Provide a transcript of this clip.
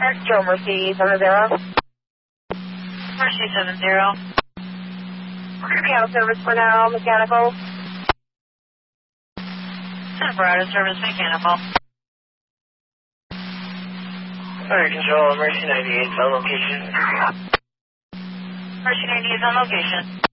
Joe Mercy 70. Mercy 70. Piano service for now, mechanical. Apparatus service mechanical. Fire control, Mercy 98 on location. Mercy 98 on location.